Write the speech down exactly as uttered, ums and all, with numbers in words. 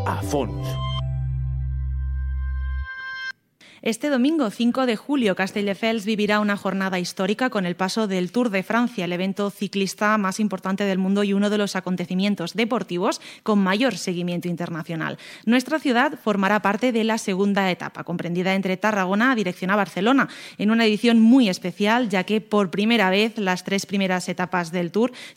a fons. Este domingo, cinco de julio, Castelldefels vivirá una jornada histórica con el paso del Tour de Francia, el evento ciclista más importante del mundo y uno de los acontecimientos deportivos con mayor seguimiento internacional. Nuestra ciudad formará parte de la segunda etapa, comprendida entre Tarragona dirección a Barcelona, en una edición muy especial, ya que por primera vez las tres primeras etapas del Tour